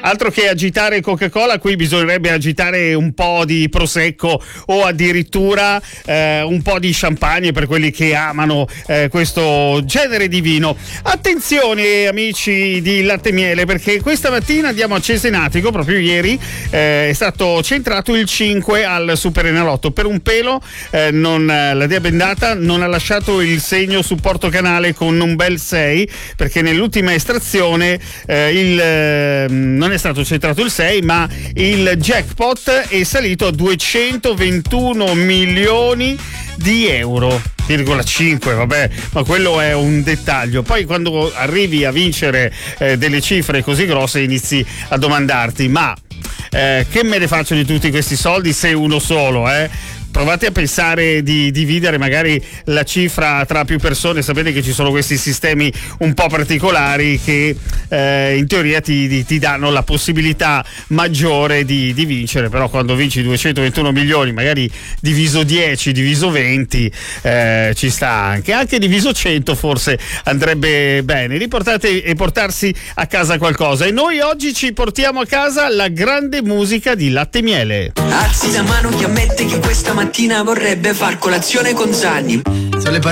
Altro che agitare Coca-Cola, qui bisognerebbe agitare un po' di prosecco o addirittura un po' di champagne per quelli che amano questo genere di vino. Attenzione amici di Latte e Miele, perché questa mattina andiamo a Cesenatico, proprio ieri è stato centrato il 5 al Superenalotto. Per un pelo la Dea Bendata non ha lasciato il segno su Porto Canale con un bel 6, perché nell'ultima estrazione non è stato centrato il 6, ma il jackpot è salito a 221 milioni di euro. 5, vabbè, ma quello è un dettaglio. Poi quando arrivi a vincere delle cifre così grosse inizi a domandarti: ma che me ne faccio di tutti questi soldi se uno solo, Provate a pensare di dividere magari la cifra tra più persone. Sapete che ci sono questi sistemi un po' particolari che in teoria ti danno la possibilità maggiore di vincere, però quando vinci 221 milioni, magari diviso 10, diviso 20, ci sta anche diviso 100 forse andrebbe bene. Riportate e portarsi a casa qualcosa. E noi oggi ci portiamo a casa la grande musica di Latte e Miele. Alzi la mano chi ammette che questa mattina vorrebbe far colazione con Zanni.